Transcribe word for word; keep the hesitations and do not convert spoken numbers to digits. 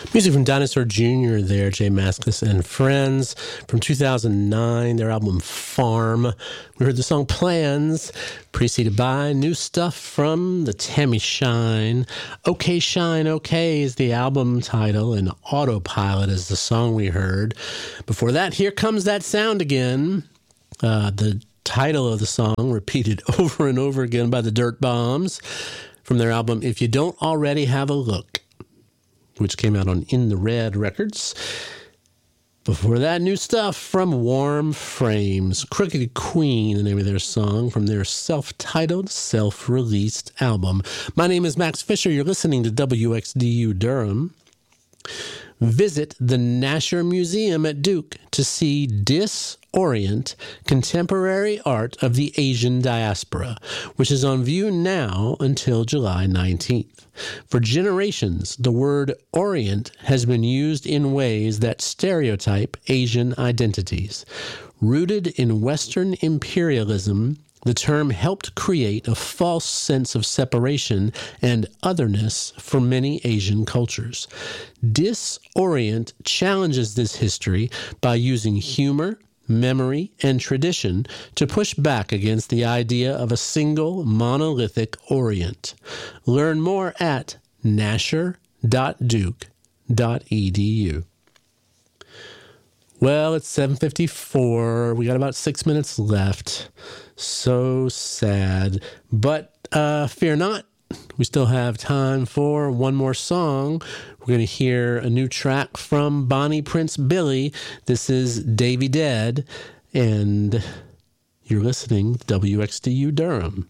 Music from Dinosaur Junior there, J Mascis and Friends, from two thousand nine, their album Farm. We heard the song Plans, preceded by new stuff from the Tammy Shine. Okay Shine, Okay is the album title, and Autopilot is the song we heard. Before that, Here Comes That Sound Again, uh, the title of the song repeated over and over again by the Dirt Bombs, from their album If You Don't Already Have a Look, which came out on In the Red Records. Before that, new stuff from Warm Frames, Crooked Queen, the name of their song, from their self-titled, self-released album. My name is Max Fisher. You're listening to W X D U Durham. Visit the Nasher Museum at Duke to see Disorient, Contemporary Art of the Asian Diaspora, which is on view now until July nineteenth. For generations, the word Orient has been used in ways that stereotype Asian identities. Rooted in Western imperialism, the term helped create a false sense of separation and otherness for many Asian cultures. Disorient challenges this history by using humor, memory, and tradition to push back against the idea of a single monolithic Orient. Learn more at nasher dot duke dot e d u. Well, it's seven fifty-four. We got about six minutes left. So sad. But uh, fear not. We still have time for one more song. We're going to hear a new track from Bonnie Prince Billy. This is Davy Dead, and you're listening to W X D U Durham.